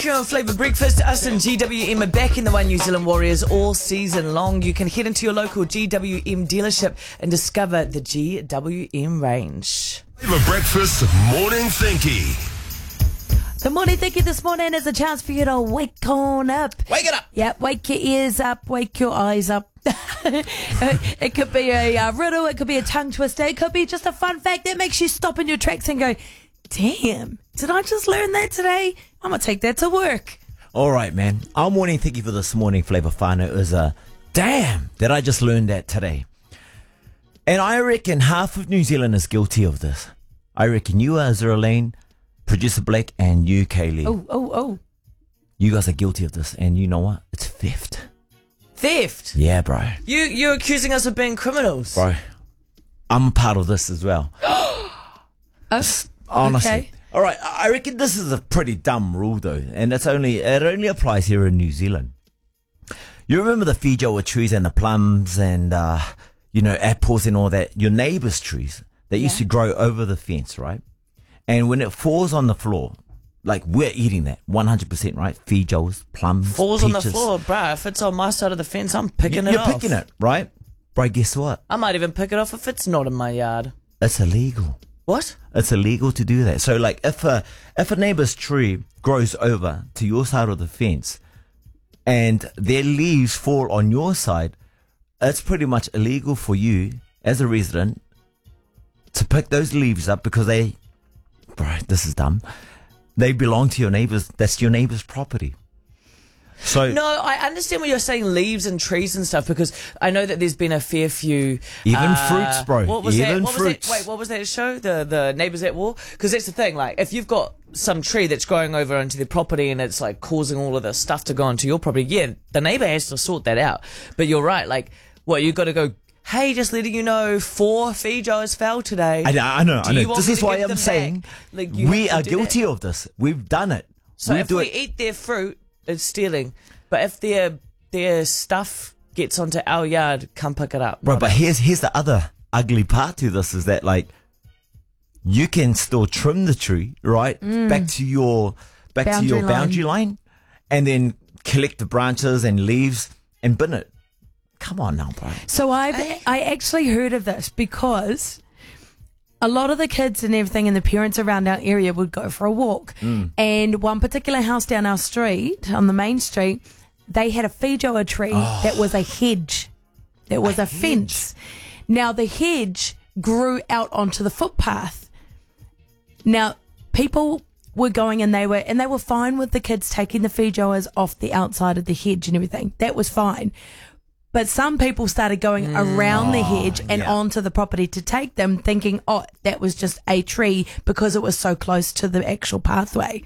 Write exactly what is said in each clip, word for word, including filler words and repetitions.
On Flavour Breakfast, us and G W M are back in the One New Zealand Warriors all season long. You can head into your local G W M dealership and discover the G W M range. Flavour Breakfast Morning Thinky. The Morning Thinky this morning is a chance for you to wake on up. Wake it up! Yeah, wake your ears up, wake your eyes up. It could be a uh, riddle, it could be a tongue twister, it could be just a fun fact that makes you stop in your tracks and go, damn, did I just learn that today? I'm going to take that to work. All right, man. Our morning thinking for this morning, Flavour Whānau, is a damn, did I just learn that today? And I reckon half of New Zealand is guilty of this. I reckon you are, Zeralene, Producer Blake, and you, Kaylee. Oh, oh, oh. You guys are guilty of this. And you know what? It's theft. Theft? Yeah, bro. You, you're accusing us of being criminals. Bro, I'm part of this as well. Oh, Honestly. okay. All right, I reckon this is a pretty dumb rule, though, and it's only it only applies here in New Zealand. You remember the feijoa trees and the plums and, uh, you know, apples and all that, your neighbour's trees that Yeah. used to grow over the fence, right? And when it falls on the floor, like we're eating that, one hundred percent, right? Feijoas, plums, Falls on the peaches. floor, bruh. If it's on my side of the fence, I'm picking You- it You're off. picking it, right? Bro, guess what? I might even pick it off if it's not in my yard. It's illegal. What? It's illegal to do that. So, like, if a if a neighbour's tree grows over to your side of the fence, and their leaves fall on your side, it's pretty much illegal for you as a resident to pick those leaves up because they, bro, this is dumb. They belong to your neighbours. That's your neighbour's property. So No, I understand what you're saying, leaves and trees and stuff, because I know that there's been a fair few... Even uh, fruits, bro. What was Even that? What fruits. Was that? Wait, what was that show? The the Neighbours at War? Because that's the thing, like, if you've got some tree that's growing over onto their property and it's, like, causing all of this stuff to go onto your property, yeah, the neighbour has to sort that out. But you're right, like, what, you've got to go... Hey, just letting you know, four feijoas fell today. I know, I know, Do I you know. want This me is to why give I'm them saying back? Like, you we have are to do guilty that. of this. We've done it. So we if do we it. eat their fruit, it's stealing. But if their their stuff gets onto our yard, come pick it up. Bro, Not but us. here's here's the other ugly part to this is that, like, you can still trim the tree, right? Back to your back Boundary to your line. boundary line, and then collect the branches and leaves and bin it. Come on now, bro. So I've I actually heard of this because a lot of the kids and everything and the parents around our area would go for a walk. And one particular house down our street, on the main street, they had a feijoa tree that was a hedge. That was a, fence. Now the hedge grew out onto the footpath. Now people were going and they were and they were fine with the kids taking the feijoas off the outside of the hedge and everything. That was fine. But some people started going around the hedge and yeah. onto the property to take them, thinking, oh, that was just a tree because it was so close to the actual pathway.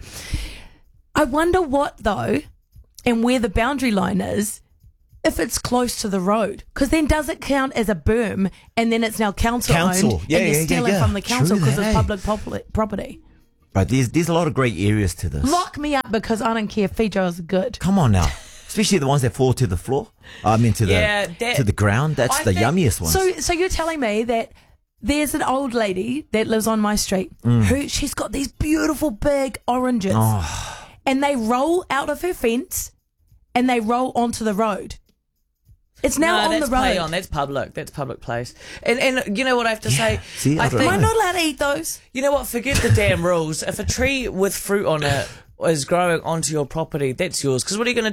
I wonder what, though, and where the boundary line is, if it's close to the road. Because then does it count as a berm and then it's now council, Council. owned Yeah, and you're yeah, yeah, stealing yeah. from the council True because it's that. public popul- property? Right, there's there's a lot of grey areas to this. Lock me up because I don't care if feijoas are good. Come on now, especially the ones that fall to the floor. I mean, to the Yeah, that- to the ground. That's I the think- yummiest ones. So, so you're telling me that there's an old lady that lives on my street who she's got these beautiful big oranges, and they roll out of her fence, and they roll onto the road. It's now no, on that's the road. play on. That's public. That's public place. And and you know what I have to say? See, I I don't think Am I know. not allowed to eat those? you know what? Forget the damn rules. If a tree with fruit on it is growing onto your property, that's yours. Because what are you going to